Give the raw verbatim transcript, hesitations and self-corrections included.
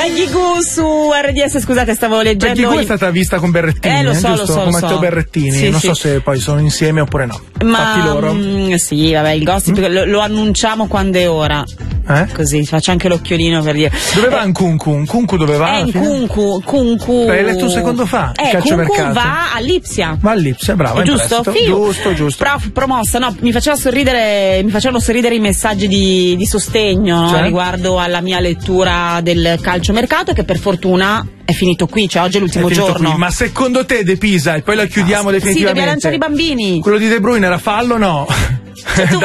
Peggy Goo su R D S, scusate, stavo leggendo. Peggy Goo è stata vista con Berrettini, eh, lo so, giusto? Lo so, con lo Matteo so. Berrettini, sì, non sì. so se poi sono insieme oppure no. Ma Fatti loro. Mh, sì, vabbè, il gossip Mm? lo, lo annunciamo quando è ora. Eh? Così, faccio anche l'occhiolino per dire. Dove va Nkunku? Nkunku dove va? Eh, Nkunku, Nkunku. L'hai letto un secondo fa? Eh, Nkunku va a Lipsia. Va a Lipsia, brava, È giusto? Giusto, giusto. Prof, promossa, no, mi faceva sorridere, mi facevano sorridere i messaggi di, di sostegno, no? Cioè? Riguardo alla mia lettura del calciomercato, che per fortuna è finito qui, cioè oggi è l'ultimo È finito giorno. qui. Ma secondo te De Pisa, e poi la chiudiamo Sì, definitivamente? devi lanciare i bambini. Quello di De Bruyne era fallo o no? Cioè, tu